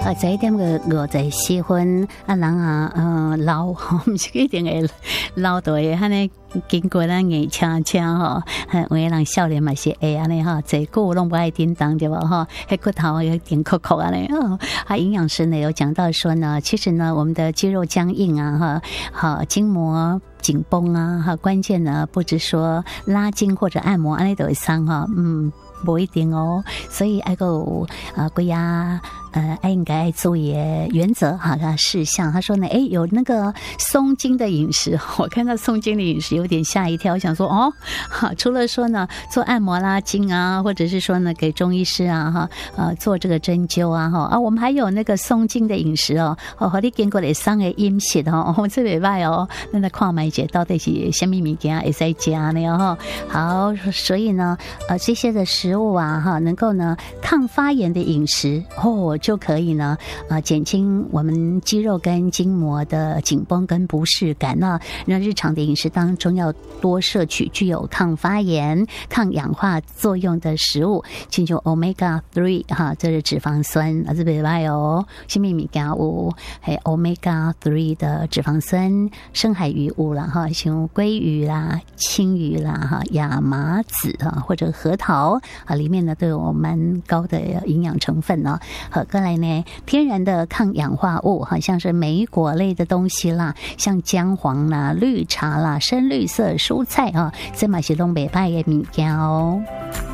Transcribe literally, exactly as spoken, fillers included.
啊，十一点个五十四分，啊人啊，呃老，唔是一定会老到会安尼。经过咱眼车车吼，有诶人少年嘛是会安尼吼，坐久拢不爱叮当对吧吼？迄骨头有点扣扣安尼哦。啊，营养师呢有讲到说呢，其实呢，我们的肌肉僵硬啊，哈，好筋膜紧绷啊，哈，关键呢不止说拉筋或者按摩安尼都会伤哈，嗯。不一定哦，所以爱个呃贵呀呃爱应该注意原则哈事项。他说呢，哎有那个松筋的饮食，我看到松筋的饮食有点吓一跳，我想说哦，好除了说呢做按摩拉筋啊，或者是说呢给中医师啊哈呃做这个针灸啊哈啊，我们还有那个松筋的饮食哦，哦和你经过的三个饮食哦，哦这礼拜哦，那那看买姐到底是什么物件会使吃呢哈？好，所以呢呃这些的食物啊哈，能够呢抗发炎的饮食哦，就可以呢呃减轻我们肌肉跟筋膜的紧绷跟不适感。那那日常的饮食当中要多摄取具有抗发炎、抗氧化作用的食物，进入 omega 三 哈，这是脂肪酸啊，这边来哦，什么物件有还 omega 三的脂肪酸，深海鱼物啦哈，像鲑鱼啦、青鱼啦哈、亚麻籽啊或者核桃啊，里面呢都有蛮高的营养成分呢。和过来呢，天然的抗氧化物，好像是莓果类的东西啦，像姜黄啦、绿茶啦、深绿色蔬菜啊，这嘛是拢袂歹的物件哦。